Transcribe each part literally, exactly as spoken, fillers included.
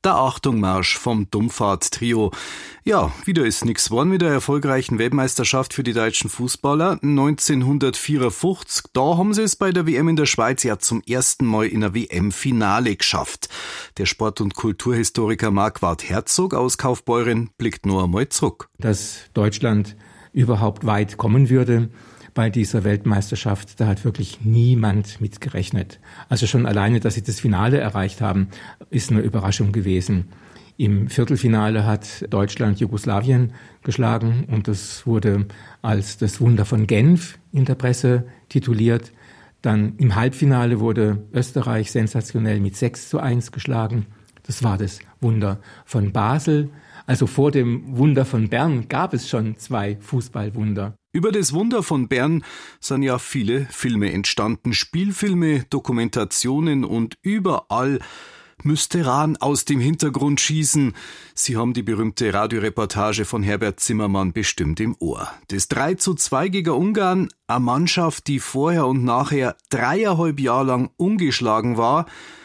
Der Achtung-Marsch vom Dummfahrt-Trio. Ja, wieder ist nix geworden mit der erfolgreichen Weltmeisterschaft für die deutschen Fußballer. neunzehnhundertvierundfünfzig, da haben sie es bei der W M in der Schweiz ja zum ersten Mal in ein W M-Finale geschafft. Der Sport- und Kulturhistoriker Marquard Herzog aus Kaufbeuren blickt noch einmal zurück. Dass Deutschland überhaupt weit kommen würde bei dieser Weltmeisterschaft, da hat wirklich niemand mit gerechnet. Also schon alleine, dass sie das Finale erreicht haben, ist eine Überraschung gewesen. Im Viertelfinale hat Deutschland Jugoslawien geschlagen und das wurde als das Wunder von Genf in der Presse tituliert. Dann im Halbfinale wurde Österreich sensationell mit sechs zu eins geschlagen. Das war das Wunder von Basel. Also vor dem Wunder von Bern gab es schon zwei Fußballwunder. Über das Wunder von Bern sind ja viele Filme entstanden. Spielfilme, Dokumentationen und überall müsste Rahn aus dem Hintergrund schießen. Sie haben die berühmte Radioreportage von Herbert Zimmermann bestimmt im Ohr. Das drei zu zwei gegen Ungarn, eine Mannschaft, die vorher und nachher dreieinhalb Jahre lang ungeschlagen war,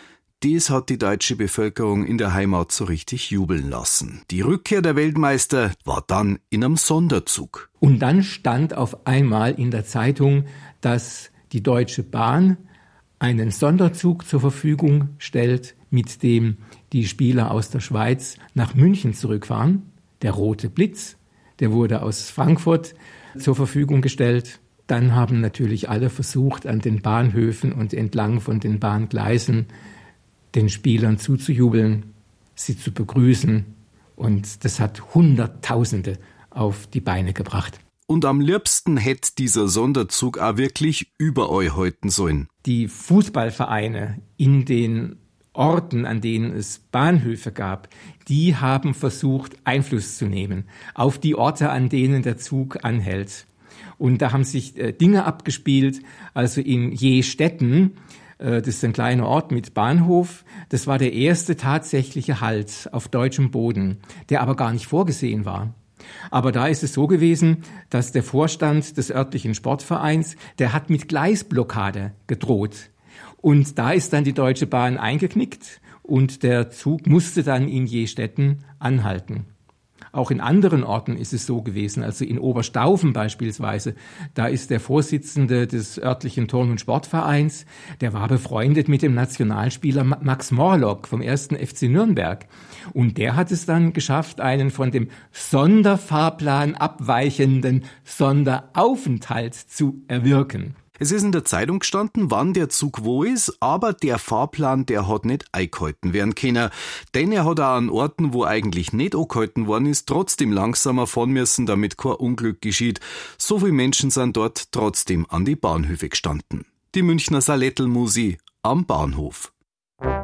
das hat die deutsche Bevölkerung in der Heimat so richtig jubeln lassen. Die Rückkehr der Weltmeister war dann in einem Sonderzug. Und dann stand auf einmal in der Zeitung, dass die Deutsche Bahn einen Sonderzug zur Verfügung stellt, mit dem die Spieler aus der Schweiz nach München zurückfahren. Der Rote Blitz, der wurde aus Frankfurt zur Verfügung gestellt. Dann haben natürlich alle versucht, an den Bahnhöfen und entlang von den Bahngleisen den Spielern zuzujubeln, sie zu begrüßen. Und das hat Hunderttausende auf die Beine gebracht. Und am liebsten hätte dieser Sonderzug auch wirklich über euch halten sollen. Die Fußballvereine in den Orten, an denen es Bahnhöfe gab, die haben versucht, Einfluss zu nehmen auf die Orte, an denen der Zug anhält. Und da haben sich äh, Dinge abgespielt, also in Jestetten, das ist ein kleiner Ort mit Bahnhof. Das war der erste tatsächliche Halt auf deutschem Boden, der aber gar nicht vorgesehen war. Aber da ist es so gewesen, dass der Vorstand des örtlichen Sportvereins, der hat mit Gleisblockade gedroht. Und da ist dann die Deutsche Bahn eingeknickt und der Zug musste dann in Jestetten anhalten. Auch in anderen Orten ist es so gewesen, also in Oberstaufen beispielsweise, da ist der Vorsitzende des örtlichen Turn- und Sportvereins, der war befreundet mit dem Nationalspieler Max Morlock vom ersten F C Nürnberg. Und der hat es dann geschafft, einen von dem Sonderfahrplan abweichenden Sonderaufenthalt zu erwirken. Es ist in der Zeitung gestanden, wann der Zug wo ist, aber der Fahrplan, der hat nicht eingehalten werden können. Denn er hat auch an Orten, wo eigentlich nicht angehalten worden ist, trotzdem langsamer fahren müssen, damit kein Unglück geschieht. So viele Menschen sind dort trotzdem an die Bahnhöfe gestanden. Die Münchner Salettelmusi am Bahnhof.